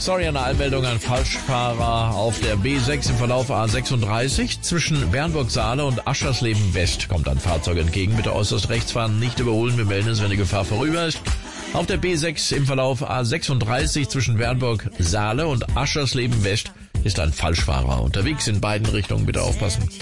Sorry, eine Einmeldung an Falschfahrer auf der B6 im Verlauf A36. Zwischen Bernburg-Saale und Aschersleben-West kommt ein Fahrzeug entgegen. Bitte äußerst rechts fahren, nicht überholen. Wir melden es, wenn die Gefahr vorüber ist. Auf der B6 im Verlauf A36 zwischen Bernburg-Saale und Aschersleben-West ist ein Falschfahrer unterwegs. In beiden Richtungen bitte aufpassen.